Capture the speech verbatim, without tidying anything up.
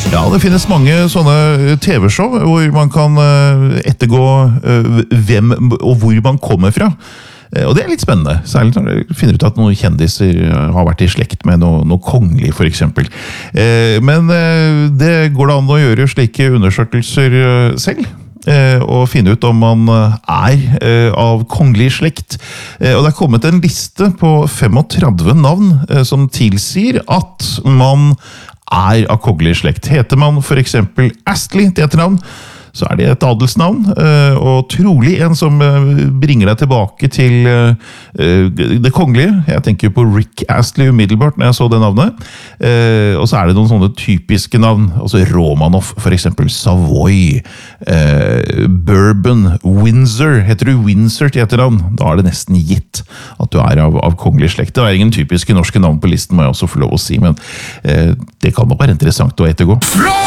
Ja, det finnes mange sånne T V-show hvor man kan ettergå hvem og hvor man kommer fra. Og det er litt spennende, særlig når du finner ut at noen kjendiser har vært i slekt med noe, noe kongelig, for eksempel. Men det går det an å gjøre slike undersøkelser selv, og finne ut om man er av kongelig slekt. Og det er kommet en liste på femogtredve navn som tilsier at man er av kongelig slekt. Heter man for eksempel Astley til etternavn, så er det et adelsnavn, og trolig en som bringer deg tilbake til det kongelige. Jeg tenker på Rick Astley umiddelbart når jeg så det navnet. Og så er det noen sånne typiske navn, altså Romanov, for eksempel Savoy, Bourbon, Windsor. Heter du Windsor til etternavn, da er det nesten gitt at du er av, av kongelig slekt. Det er ingen typiske norske navn på listen, må jeg også få lov å si, men det kan nok være interessant å ettergå.